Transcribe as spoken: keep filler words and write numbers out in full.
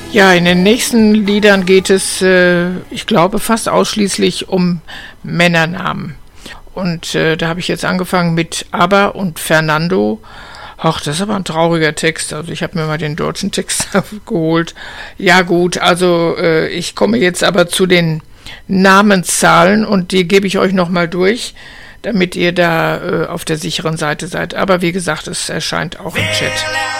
Ja, in den nächsten Liedern geht es, äh, ich glaube, fast ausschließlich um Männernamen. Und äh, da habe ich jetzt angefangen mit Aber und Fernando. Ach, das ist aber ein trauriger Text. Also ich habe mir mal den deutschen Text geholt. Ja gut, also äh, ich komme jetzt aber zu den Namenszahlen und die gebe ich euch nochmal durch, damit ihr da äh, auf der sicheren Seite seid. Aber wie gesagt, es erscheint auch im Chat.